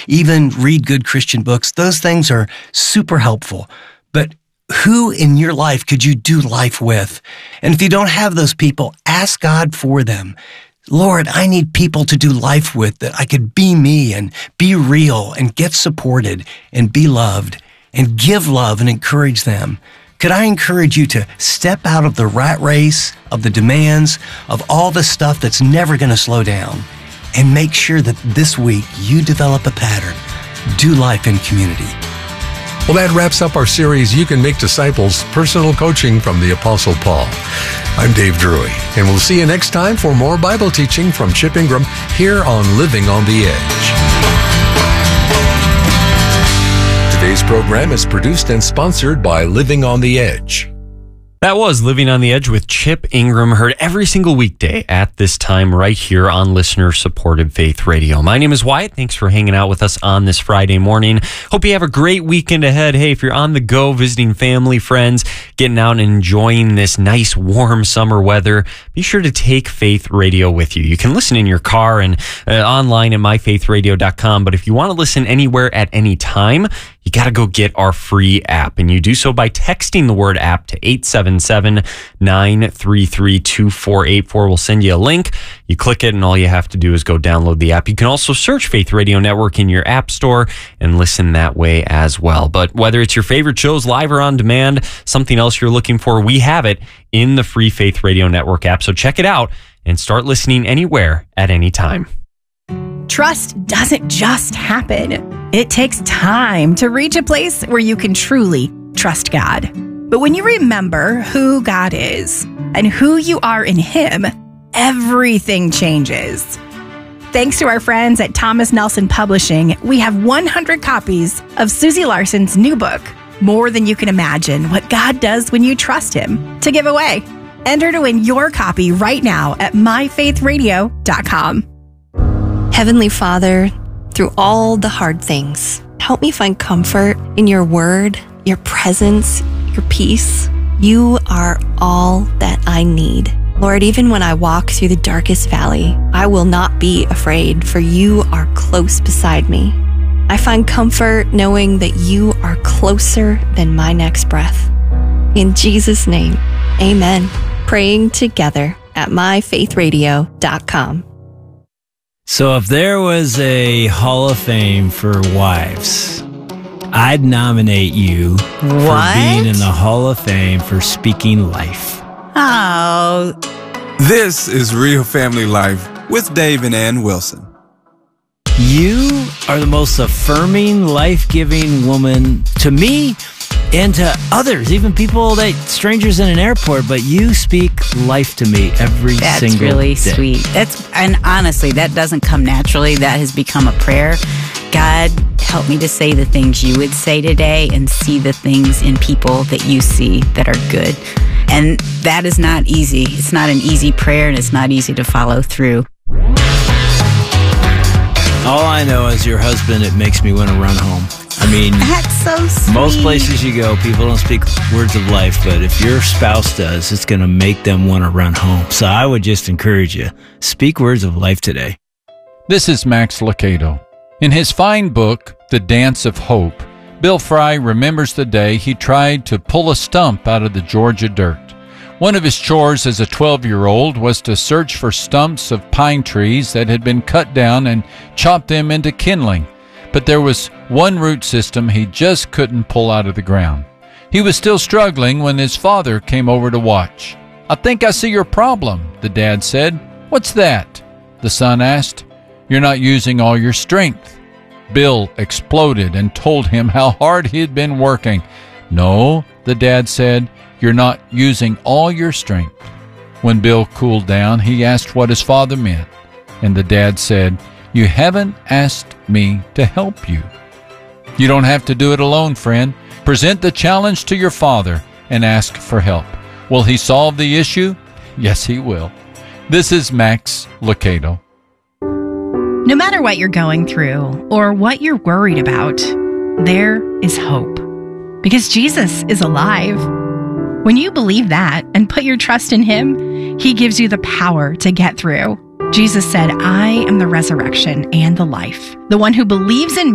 even read good Christian books. Those things are super helpful. But who in your life could you do life with? And if you don't have those people, ask God for them. Lord, I need people to do life with that I could be me and be real and get supported and be loved and give love and encourage them. Could I encourage you to step out of the rat race, of the demands, of all the stuff that's never going to slow down, and make sure that this week you develop a pattern. Do life in community. Well, that wraps up our series, You Can Make Disciples, Personal Coaching from the Apostle Paul. I'm Dave Drury, and we'll see you next time for more Bible teaching from Chip Ingram here on Living on the Edge. Today's program is produced and sponsored by Living on the Edge. That was Living on the Edge with Chip Ingram, heard every single weekday at this time right here on listener-supported Faith Radio. My name is Wyatt. Thanks for hanging out with us on this Friday morning. Hope you have a great weekend ahead. Hey, if you're on the go, visiting family, friends, getting out and enjoying this nice, warm summer weather, be sure to take Faith Radio with you. You can listen in your car and online at myfaithradio.com, but if you want to listen anywhere at any time, you got to go get our free app, and you do so by texting the word app to 877-933-2484. We'll send you a link. You click it, and all you have to do is go download the app. You can also search Faith Radio Network in your app store and listen that way as well. But whether it's your favorite shows live or on demand, something else you're looking for, we have it in the free Faith Radio Network app. So check it out and start listening anywhere at any time. Trust doesn't just happen. It takes time to reach a place where you can truly trust God. But when you remember who God is and who you are in Him, everything changes. Thanks to our friends at Thomas Nelson Publishing, we have 100 copies of Susie Larson's new book, More Than You Can Imagine, What God Does When You Trust Him, to give away. Enter to win your copy right now at myfaithradio.com. Heavenly Father, through all the hard things, help me find comfort in your word, your presence, your peace. You are all that I need. Lord, even when I walk through the darkest valley, I will not be afraid, for you are close beside me. I find comfort knowing that you are closer than my next breath. In Jesus' name, amen. Praying together at myfaithradio.com. So if there was a Hall of Fame for wives, I'd nominate you for being in the Hall of Fame for speaking life. Oh. This is Real Family Life with Dave and Ann Wilson. You are the most affirming, life-giving woman to me and to others, even people that strangers in an airport, but you speak life to me every single day. That's really sweet. And honestly, that doesn't come naturally. That has become a prayer. God, help me to say the things you would say today and see the things in people that you see that are good. And that is not easy. It's not an easy prayer, and it's not easy to follow through. All I know is your husband, it makes me want to run home. I mean, that's so sweet. Most places you go, people don't speak words of life, but if your spouse does, it's going to make them want to run home. So I would just encourage you, speak words of life today. This is Max Lucado. In his fine book, The Dance of Hope, Bill Fry remembers the day he tried to pull a stump out of the Georgia dirt. One of his chores as a 12-year-old was to search for stumps of pine trees that had been cut down and chop them into kindling. But there was one root system he just couldn't pull out of the ground. He was still struggling when his father came over to watch. "I think I see your problem," the dad said. "What's that?" the son asked. "You're not using all your strength." Bill exploded and told him how hard he had been working. "No," the dad said, "you're not using all your strength." When Bill cooled down, he asked what his father meant, and the dad said, "You haven't asked me to help you." You don't have to do it alone, friend. Present the challenge to your father and ask for help. Will he solve the issue? Yes, he will. This is Max Lucado. No matter what you're going through or what you're worried about, there is hope. Because Jesus is alive. When you believe that and put your trust in Him, He gives you the power to get through. Jesus said, "I am the resurrection and the life. The one who believes in me